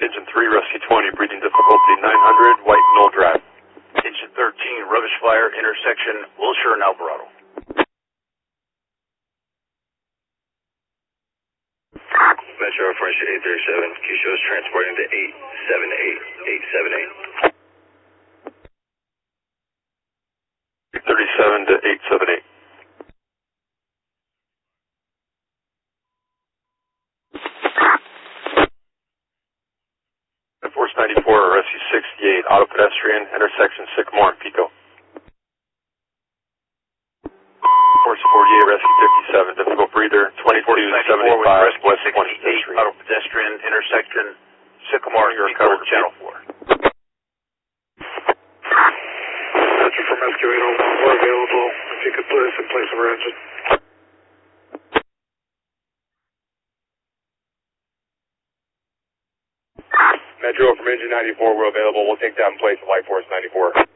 Engine 3, Rescue 20, breathing difficulty 900, White Knoll Drive. Engine 13, rubbish fire, intersection Wilshire and Alvarado. Metro French 837, Q-Show is transporting to 878, 878. 37 to 878. Force 94, Rescue 68, auto pedestrian, intersection Sycamore and Pico. Force 48, Rescue 57, difficult breather, 2275 West 25th Street. Auto pedestrian, intersection Sycamore and Pico, Channel 4. That's from Rescue 801, we're available. If you could put us in place of our engine. Metro from Engine 94, we're available. We'll take that in place of Light Force 94.